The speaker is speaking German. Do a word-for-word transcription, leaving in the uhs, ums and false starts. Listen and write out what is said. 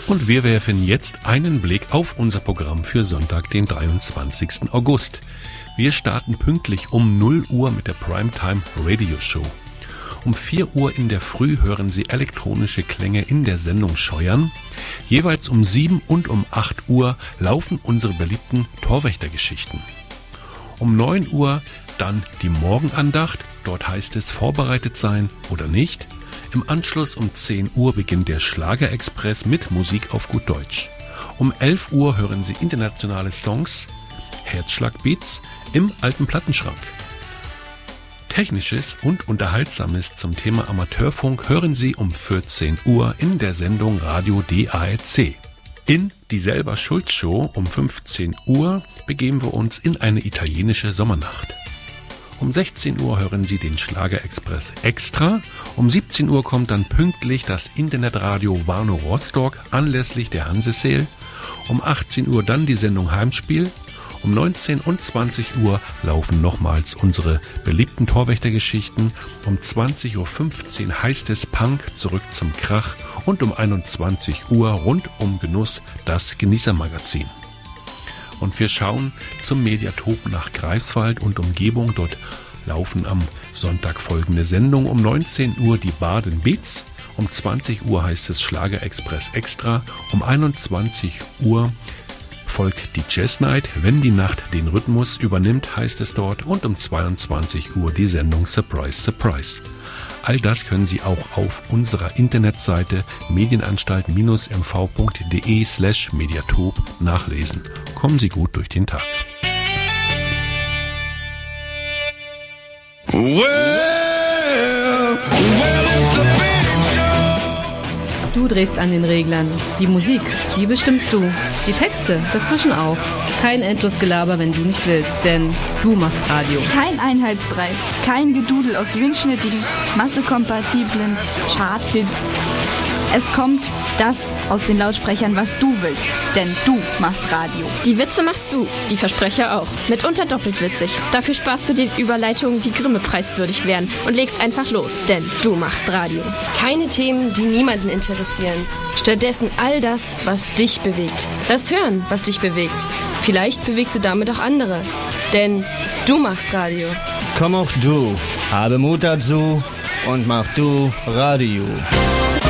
Und wir werfen jetzt einen Blick auf unser Programm für Sonntag, den dreiundzwanzigsten August. Wir starten pünktlich um null Uhr mit der Primetime Radio Show. Um vier Uhr in der Früh hören Sie elektronische Klänge in der Sendung Scheuern. Jeweils um sieben und um acht Uhr laufen unsere beliebten Torwächtergeschichten. Um neun Uhr dann die Morgenandacht. Dort heißt es vorbereitet sein oder nicht. Im Anschluss um zehn Uhr beginnt der Schlagerexpress mit Musik auf gut Deutsch. Um elf Uhr hören Sie internationale Songs, Herzschlagbeats im alten Plattenschrank. Technisches und Unterhaltsames zum Thema Amateurfunk hören Sie um vierzehn Uhr in der Sendung Radio D A R C. In die Selber Schuld Show um fünfzehn Uhr begeben wir uns in eine italienische Sommernacht. Um sechzehn Uhr hören Sie den Schlagerexpress Extra. Um siebzehn Uhr kommt dann pünktlich das Internetradio Warnow Rostock anlässlich der Hanseseel. Um achtzehn Uhr dann die Sendung Heimspiel. Um neunzehn und zwanzig Uhr laufen nochmals unsere beliebten Torwächtergeschichten. Um zwanzig Uhr fünfzehn heißt es Punk, zurück zum Krach. Und um einundzwanzig Uhr rund um Genuss das Genießermagazin. Und wir schauen zum Mediatop nach Greifswald und Umgebung. Dort laufen am Sonntag folgende Sendungen. Um neunzehn Uhr die Baden Beats. Um zwanzig Uhr heißt es Schlagerexpress Extra. Um einundzwanzig Uhr folgt die Jazz Night. Wenn die Nacht den Rhythmus übernimmt, heißt es dort. Und um zweiundzwanzig Uhr die Sendung Surprise, Surprise. All das können Sie auch auf unserer Internetseite medienanstalt-mv.de slash mediatop nachlesen. Kommen Sie gut durch den Tag. Well, well, it's the big show. Du drehst an den Reglern. Die Musik, die bestimmst du. Die Texte dazwischen auch. Kein Endlosgelaber, wenn du nicht willst, denn du machst Radio. Kein Einheitsbrei, kein Gedudel aus windschnittigen, massekompatiblen Charthits. Es kommt das aus den Lautsprechern, was du willst, denn du machst Radio. Die Witze machst du, die Versprecher auch. Mitunter doppelt witzig. Dafür sparst du dir Überleitungen, die Grimme-preiswürdig wären und legst einfach los, denn du machst Radio. Keine Themen, die niemanden interessieren. Stattdessen all das, was dich bewegt. Das Hören, was dich bewegt. Vielleicht bewegst du damit auch andere, denn du machst Radio. Komm auch du, habe Mut dazu und mach du Radio.